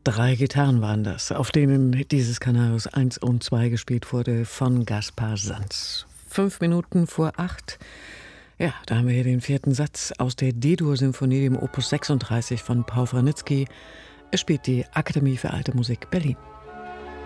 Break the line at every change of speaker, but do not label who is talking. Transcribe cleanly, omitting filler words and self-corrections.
3 Gitarren waren das, auf denen dieses Canarius 1 und 2 gespielt wurde von Gaspar Sanz. 5 Minuten vor 8. Ja, da haben wir hier den 4. Satz aus der D-Dur-Symphonie, dem Opus 36 von Paul Wranitzky. Es spielt die Akademie für Alte Musik Berlin.